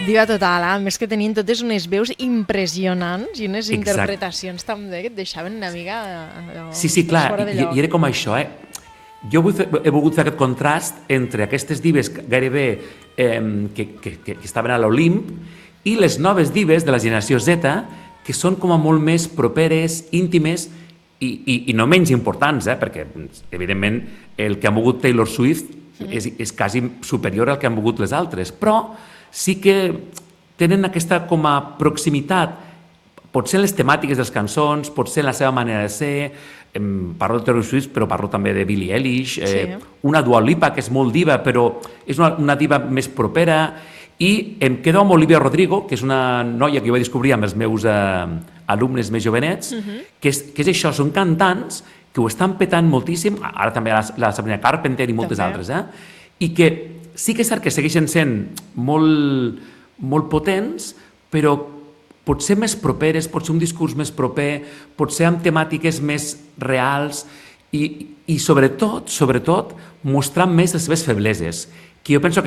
Diva total, a més que tenien totes unes veus impressionants i unes interpretacions també que et deixaven una mica Sí, clar, fora de lloc. i era com això, Jo he volgut fer aquest contrast entre aquestes dives gairebé que estaven a l'Olimp i les noves dives de la generació Z, que són com a molt més properes, íntimes i no menys importants, perquè, evidentment, el que ha mogut Taylor Swift és quasi superior al que han mogut les altres, però sí que tenen aquesta com a proximitat, potser en les temàtiques de les cançons, potser en la seva manera de ser. Parlo de Taylor Swift, però parlo també de Billie Eilish, una Dua Lipa, que és molt diva, però és una diva més propera, i em quedo amb Olivia Rodrigo, que és una noia que jo vaig descobrir amb els meus alumnes més jovenets, que és això, són cantants que ho estan petant moltíssim, ara també la Sabrina Carpenter i moltes altres, i que sí que és cert que segueixen sent molt potents, però potser més properes, potser un discurs més proper, potser amb temàtiques més reals i sobretot, mostrant més les seves febleses, que jo penso que